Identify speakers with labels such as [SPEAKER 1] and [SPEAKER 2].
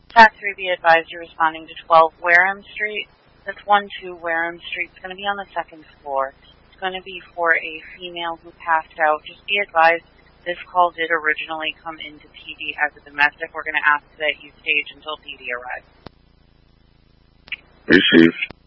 [SPEAKER 1] TAC 3, be advised you're responding to 12 Wareham Street. That's 12 Wareham Street. It's going to be on the second floor. It's going to be for a female who passed out. Just be advised this call did originally come into PD as a domestic. We're going to ask that you stage until PD arrives.
[SPEAKER 2] Received.